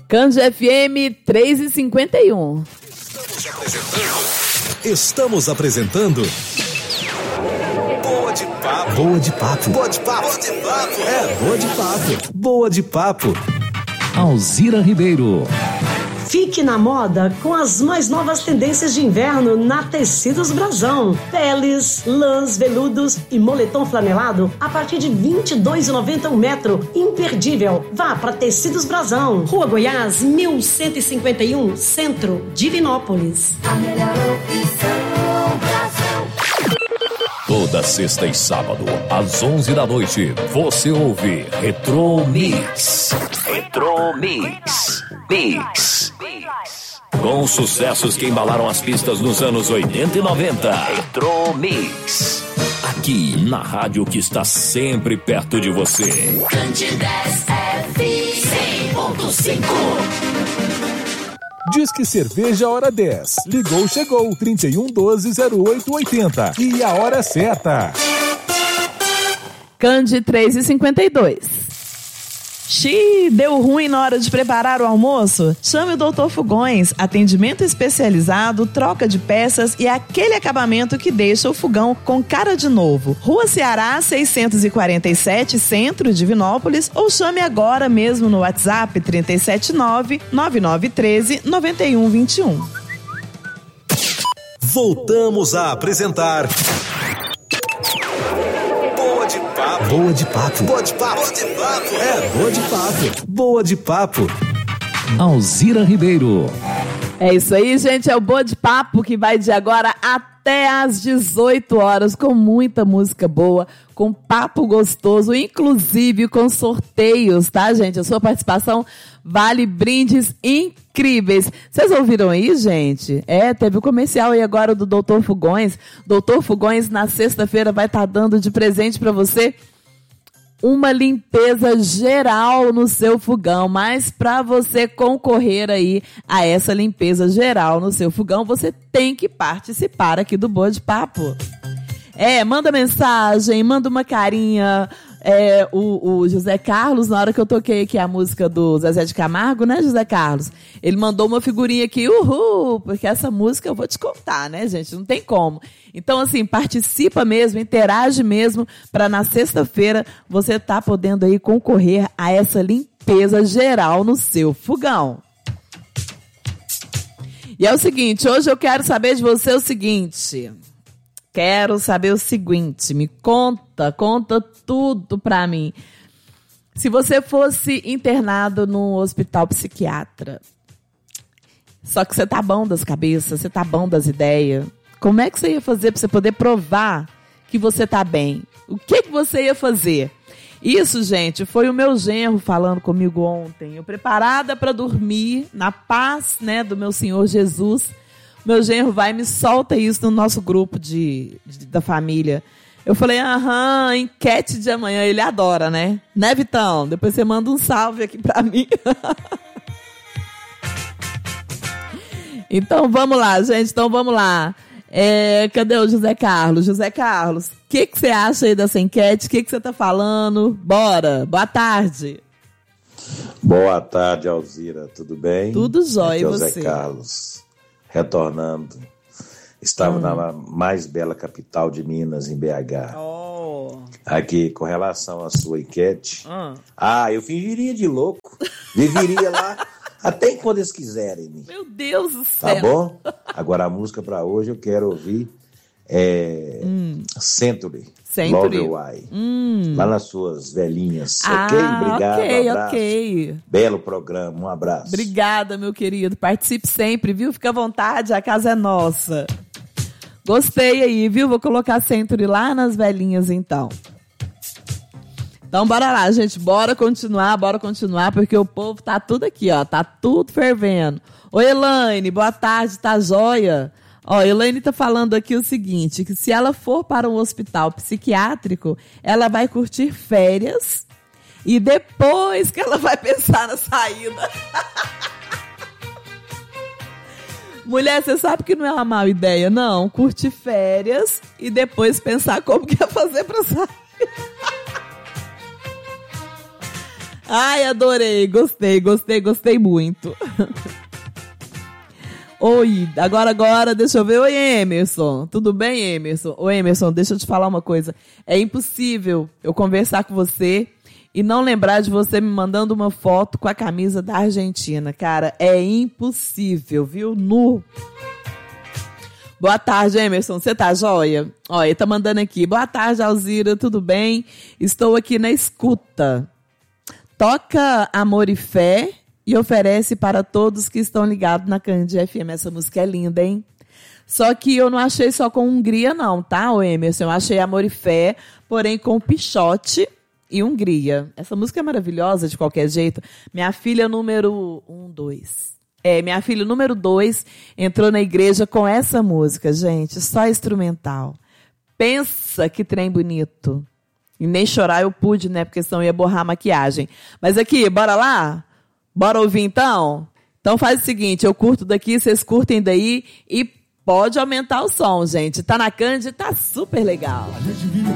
Cândido FM 3h51. Estamos apresentando Boa de Papo. Boa de Papo. Boa de Papo. Boa de Papo. Boa de Papo. Boa de Papo. Alzira Ribeiro. Fique na moda com as mais novas tendências de inverno na Tecidos Brasão. Peles, lãs, veludos e moletom flanelado a partir de R$ 22,90 um metro. Imperdível. Vá para Tecidos Brasão. Rua Goiás, 1151, Centro, Divinópolis. A melhor opção, Brasão. Toda sexta e sábado, às 11 da noite, você ouve Retro Mix. Retro Mix. Mix. Com sucessos que embalaram as pistas nos anos 80 e 90. Retro Mix. Aqui na rádio que está sempre perto de você. Candidas FM 100.5. Disque Cerveja Hora 10. Ligou, chegou. 3112-0880. E a hora certa. Cândido 3h52. Xiii, deu ruim na hora de preparar o almoço? Chame o Dr. Fogões. Atendimento especializado, troca de peças e aquele acabamento que deixa o fogão com cara de novo. Rua Ceará, 647, Centro, Divinópolis, ou chame agora mesmo no WhatsApp 379-9913-9121. Voltamos a apresentar Boa de Papo. Boa de Papo. Boa de Papo. Boa de Papo. Boa de Papo. Boa de Papo. Alzira Ribeiro. É isso aí, gente. É o Boa de Papo que vai de agora até às 18 horas com muita música boa, com papo gostoso, inclusive com sorteios, tá, gente? A sua participação vale brindes incríveis. Vocês ouviram aí, gente? Teve o comercial aí agora do Dr. Fogões. Dr. Fogões, na sexta-feira, vai estar dando de presente para você uma limpeza geral no seu fogão. Mas para você concorrer aí a essa limpeza geral no seu fogão, você tem que participar aqui do Boa de Papo. Manda mensagem, manda uma carinha. O José Carlos, na hora que eu toquei aqui a música do Zezé de Camargo, né, José Carlos? Ele mandou uma figurinha aqui, uhul, porque essa música eu vou te contar, né, gente? Não tem como. Então, assim, participa mesmo, interage mesmo, para na sexta-feira você tá podendo aí concorrer a essa limpeza geral no seu fogão. E é o seguinte, hoje eu quero saber de você o seguinte... Quero saber o seguinte, me conta tudo pra mim. Se você fosse internado num hospital psiquiatra, só que você tá bom das cabeças, você tá bom das ideias, como é que você ia fazer pra você poder provar que você tá bem? O que você ia fazer? Isso, gente, foi o meu genro falando comigo ontem. Eu preparada pra dormir, na paz, né, do meu Senhor Jesus. Meu genro vai e me solta isso no nosso grupo da família. Eu falei, enquete de amanhã. Ele adora, né? Né, Vitão? Depois você manda um salve aqui pra mim. Então, vamos lá, gente. Então, vamos lá. Cadê o José Carlos? José Carlos, o que você acha aí dessa enquete? O que você tá falando? Bora. Boa tarde. Boa tarde, Alzira. Tudo bem? Tudo jóia, e você? José Carlos. Retornando, estava na mais bela capital de Minas, em BH. Aqui, com relação à sua enquete, eu fingiria de louco, viveria lá até quando eles quiserem. Meu Deus do céu. Tá bom? Agora a música para hoje eu quero ouvir Century. Love Why. Lá nas suas velhinhas. Ok? Obrigado. Um abraço. Belo programa. Um abraço. Obrigada, meu querido. Participe sempre, viu? Fica à vontade, a casa é nossa. Gostei aí, viu? Vou colocar Century lá nas velhinhas, então. Então, bora lá, gente. Bora continuar, porque o povo tá tudo aqui, ó. Tá tudo fervendo. Oi, Elaine, boa tarde, tá joia? Ó, Elaine tá falando aqui o seguinte, que se ela for para um hospital psiquiátrico, ela vai curtir férias e depois que ela vai pensar na saída. Mulher, você sabe que não é uma má ideia, não? Curtir férias e depois pensar como que ia fazer pra sair. Ai, adorei. Gostei muito. Oi, agora, deixa eu ver. Oi, Emerson. Tudo bem, Emerson? Oi, Emerson, deixa eu te falar uma coisa. É impossível eu conversar com você e não lembrar de você me mandando uma foto com a camisa da Argentina. Cara, é impossível, viu? Boa tarde, Emerson. Você tá joia? Ó, ele tá mandando aqui. Boa tarde, Alzira. Tudo bem? Estou aqui na escuta. Toca Amor e Fé e oferece para todos que estão ligados na Cândia FM. Essa música é linda, hein? Só que eu não achei só com Hungria, não, tá, Emerson? Eu achei Amor e Fé, porém com Pichote e Hungria. Essa música é maravilhosa de qualquer jeito. Minha filha número 2 entrou na igreja com essa música, gente. Só instrumental. Pensa que trem bonito. E nem chorar eu pude, né? Porque senão ia borrar a maquiagem. Mas aqui, bora lá? Bora ouvir então? Então faz o seguinte, eu curto daqui, vocês curtem daí e pode aumentar o som, gente. Tá na Cândia, tá super legal. A gente vive